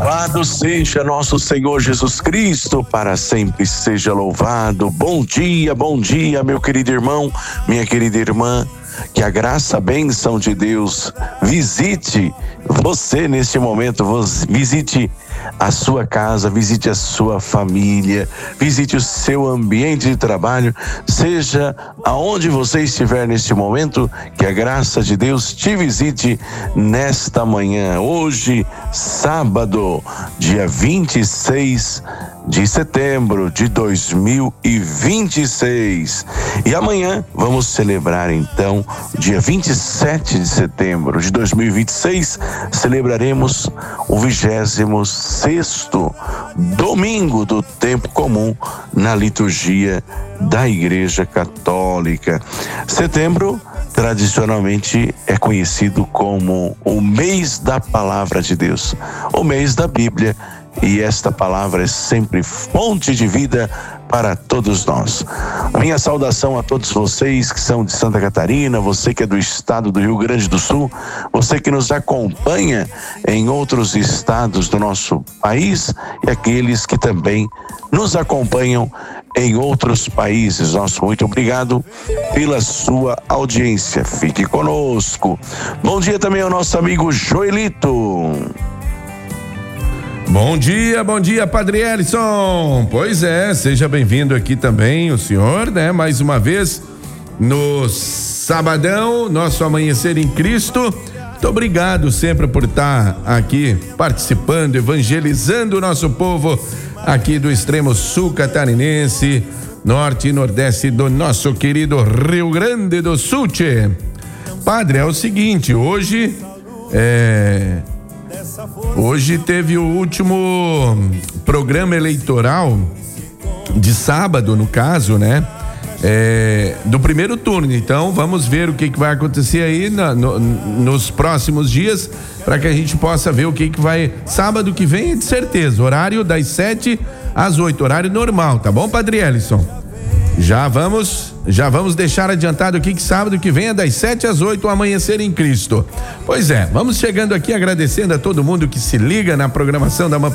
Louvado seja nosso Senhor Jesus Cristo, para sempre seja louvado. Bom dia, meu querido irmão, minha querida irmã. Que a graça, a bênção de Deus visite você neste momento, visite a sua casa, visite a sua família, visite o seu ambiente de trabalho, seja aonde você estiver neste momento, que a graça de Deus te visite nesta manhã, hoje, sábado, dia 26 de setembro de 2026. E amanhã vamos celebrar então, dia 27 de setembro de 2026, celebraremos o 26º domingo do tempo comum na liturgia da Igreja Católica. Setembro tradicionalmente é conhecido como o mês da Palavra de Deus, o mês da Bíblia. E esta palavra é sempre fonte de vida para todos nós. Minha saudação a todos vocês que são de Santa Catarina, você que é do estado do Rio Grande do Sul, você que nos acompanha em outros estados do nosso país e aqueles que também nos acompanham em outros países. Nosso muito obrigado pela sua audiência. Fique conosco. Bom dia também ao nosso amigo Joelito. Bom dia, Padre Elison. Pois é, seja bem-vindo aqui também o senhor, né? Mais uma vez no sabadão, nosso amanhecer em Cristo. Muito obrigado sempre por estar aqui participando, evangelizando o nosso povo aqui do extremo sul catarinense, norte e nordeste do nosso querido Rio Grande do Sul. Tchê. Padre, é o seguinte, hoje teve o último programa eleitoral de sábado, no caso, né? Do primeiro turno. Então vamos ver o que vai acontecer aí nos próximos dias, para que a gente possa ver o que vai. Sábado que vem, de certeza, horário das 7 às 8, horário normal, tá bom, Padre Elison? Já vamos deixar adiantado aqui que sábado que vem é das 7 às 8, o amanhecer em Cristo. Pois é, vamos chegando aqui agradecendo a todo mundo que se liga na programação da